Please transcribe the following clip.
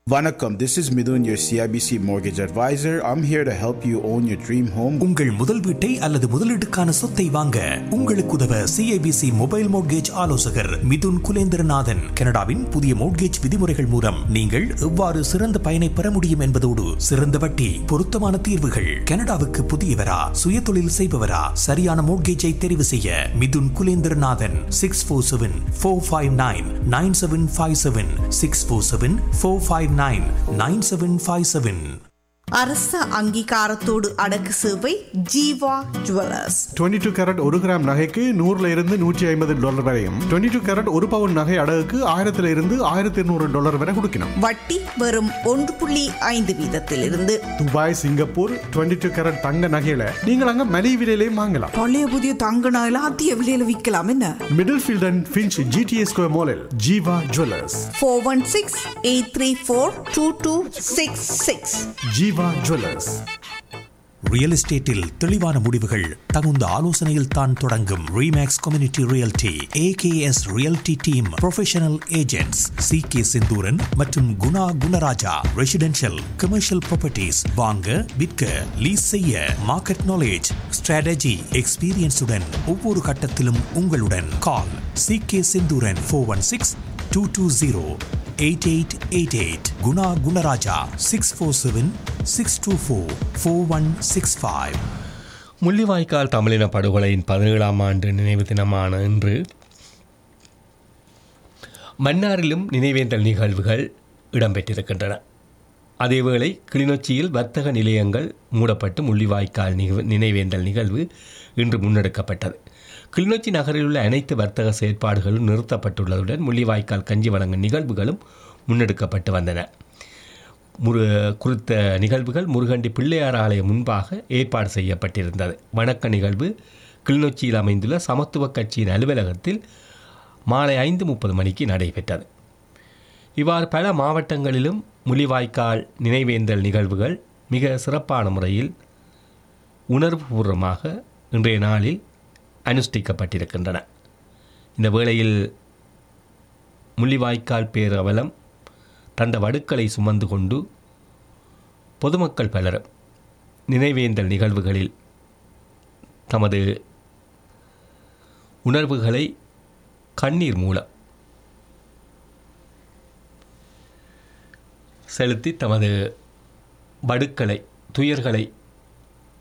Vanakkam, this is Midun, your CIBC mortgage advisor. I'm here to help you own your dream home. உங்கள் முதல் வீட்டை அல்லது முதலீட்டுக்கான சொத்தை வாங்க உங்களுக்கு உதவ CIBC மொபைல் மோட்கேஜ் ஆலோசகர் மிதுன் குலேந்திரநாதன். கனடாவின் புதிய மோட்கேஜ் விதிமுறைகள் மூலம் நீங்கள் எவ்வாறு சிறந்த பயனை பெற முடியும் என்பதோடு சிறந்த வட்டி, பொருத்தமான தீர்வுகள். கனடாவுக்கு புதியவரா, சுய தொழில் செய்பவரா, சரியான மோட்கேஜை தெரிவு செய்ய மிதுன் குலேந்திரநாதன் 647-459-9757 647-459-9757. அரச அங்கீகாரத்தோடு அடக்கு சேவை ஜீவா ஜுவல்லர்ஸ். 22 கேரட் 1 கிராம் நகைக்கு 100 இருந்து $150 வரையும், 22 கேரட் 1 பவுன் நகை அடகுக்கு 1000 இருந்து $1200 வரை கொடுக்கணும். வட்டி வெறும் 1.5 வீதத்திலிருந்து. துபாய், சிங்கப்பூர் 22 கேரட் தங்க நகையில நீங்கள் அங்க மலிவு விலையிலேயே வாங்கலாம். பழைய புதிய தங்க நகையில அதிக விலையில விற்கலாம். என்ன middle field and Finch GTA square மாலில் Jeeva jewellers. 416-834-2266. Jeeva jewellers. Real எஸ்டேட்டில் தெளிவான முடிவுகள் தகுந்த ஆலோசனையில் தான் தொடங்கும். Remakes community realty AKS realty team professional agents CK Senthuran மற்றும் Guna Gunaraja. Residential, commercial properties வாங்க, விற்க, லீஸ் செய்ய மார்க்கெட் நாலேஜ், ஸ்ட்ராட்டஜி, எக்ஸ்பீரியன்ஸுடன் ஒவ்வொரு கட்டத்திலும் உங்களுடன். கால் CK செந்தூரன் 416-220-8888. குணா குணராஜா 647-624-4165. முள்ளிவாய்க்கால் தமிழின படுகொலையின் 17ஆம் ஆண்டு நினைவு தினமான இன்று மன்னாரிலும் நினைவேந்தல் நிகழ்வுகள் இடம்பெற்றிருக்கின்றன. அதேவேளை கிளிநொச்சியில் வர்த்தக நிலையங்கள் மூடப்பட்டு முள்ளிவாய்க்கால் நினைவேந்தல் நிகழ்வு இன்று முன்னெடுக்கப்பட்டது. கிளிநொச்சி நகரில் உள்ள அனைத்து வர்த்தக செயற்பாடுகளும் நிறுத்தப்பட்டுள்ளதுடன் முள்ளிவாய்க்கால் கஞ்சி வழங்கும் நிகழ்வுகளும் முன்னெடுக்கப்பட்டு வந்தன. குறித்த நிகழ்வுகள் முருகண்டி பிள்ளையார் ஆலயம் முன்பாக ஏற்பாடு செய்யப்பட்டிருந்தது. வணக்க நிகழ்வு கிளிநொச்சியில் அமைந்துள்ள சமத்துவ கட்சியின் அலுவலகத்தில் மாலை 5:30 மணிக்கு நடைபெற்றது. இவ்வாறு பல மாவட்டங்களிலும் முள்ளிவாய்க்கால் நினைவேந்தல் நிகழ்வுகள் மிக சிறப்பான முறையில் உணர்வுபூர்வமாக இன்றைய நாளில் அனுஷ்டிக்கப்பட்டிருக்கின்றன. இந்த வேளையில் முள்ளிவாய்க்கால் பேரவலம் தந்த வடுக்களை சுமந்து கொண்டு பொதுமக்கள் பலரும் நினைவேந்தல் நிகழ்வுகளில் தமது உணர்வுகளை கண்ணீர் மூலம் செலுத்தி தமது வடுக்களை, துயர்களை